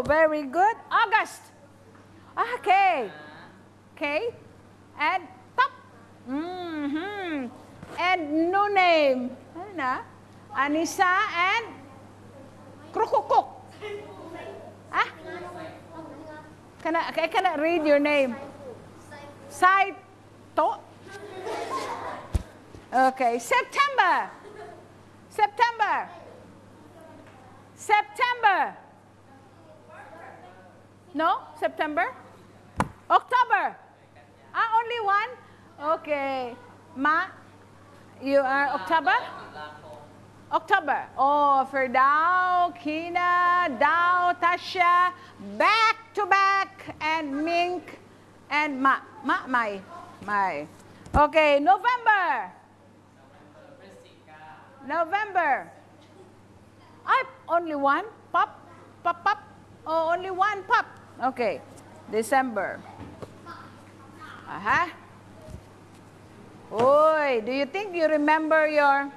very good. August. Okay. Okay. And top. And no name. Anissa and Krukukuk. Ah? I cannot read your name. Saito. Okay. September. September. September. No? September? October. Only one? Okay. Ma, you are October? October. Oh, for Dao, Kina, Dao, Tasha, back to back, and Mink, and my. Okay, November. November. Only one? Pop? Pop? Oh, only one pop. Okay. December. Oi, do you think you remember your...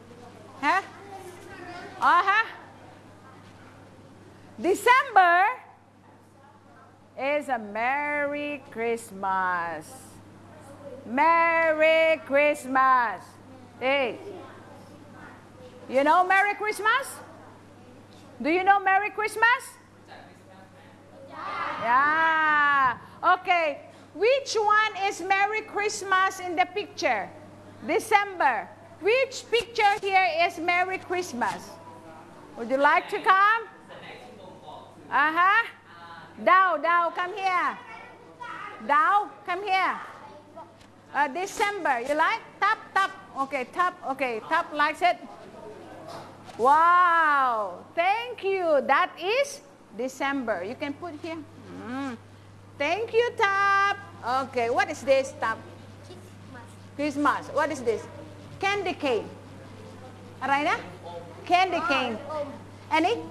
December is a Merry Christmas. Merry Christmas. Hey. You know Merry Christmas? Do you know Merry Christmas? Yeah. Okay. Which one is Merry Christmas in the picture? December. Which picture here is Merry Christmas? Would you like to come? Dao, come here. Dao, come here. December. You like? Top. Okay, top. Okay, top likes it. Wow. Thank you. That is December. You can put here. Thank you, Tap. Okay, what is this, Tap? Christmas. What is this? Candy cane. Araina? Candy cane. Any?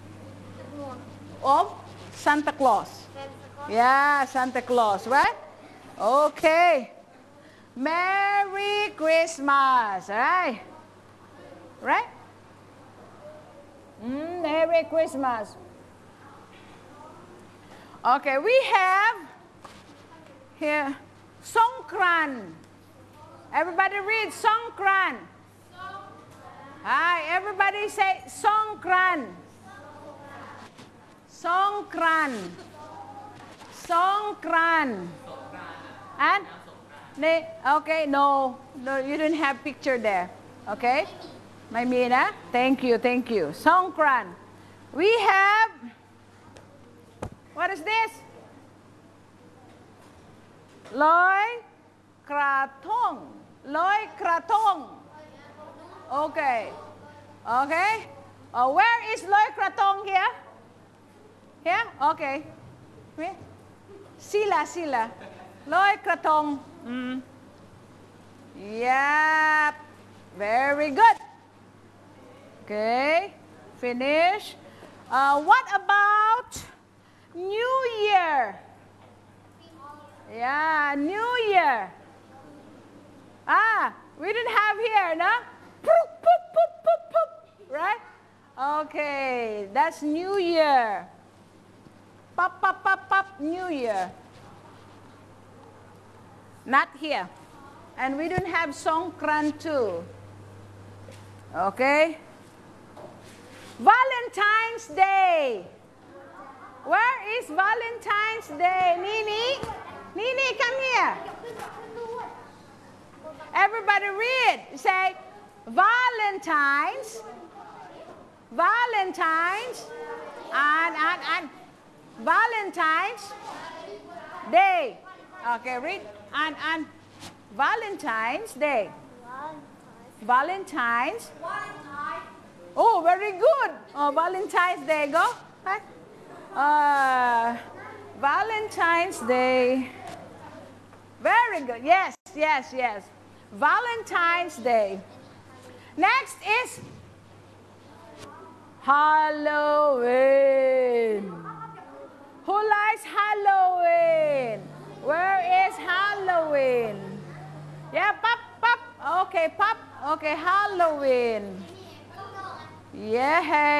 Of Santa Claus. Yeah, Santa Claus, right? Okay. Merry Christmas, right? Right? Merry Christmas. Okay, we have here Songkran. Everybody read Songkran. Hi, everybody say Songkran. Songkran. Songkran. And okay, no, you don't have picture there. Okay, Maymina, thank you. Songkran. We have. What is this? Loi Kratong. Loi Kratong. Okay. Where is Loi Kratong here? Here? Okay. Where? Sila. Loi Kratong. Yep. Very good. Okay. Finish. What about New Year? Yeah, New Year. We didn't have here, no? Poop, poop, poop, poop, poop. Right? Okay, that's New Year. Pop, pop, pop, pop, New Year. Not here. And we don't have Songkran too. Okay? Valentine's Day. Where is Valentine's Day? Nini, come here. Everybody read. Say, Valentine's, and Valentine's Day. Okay, read. And Valentine's Day. Valentine's. Oh, very good. Oh, Valentine's Day. Go. Valentine's Day. Very good. Yes. Valentine's Day. Next is Halloween. Who likes Halloween? Where is Halloween? Yeah, pop. Okay, pop. Okay, Halloween. Yeah.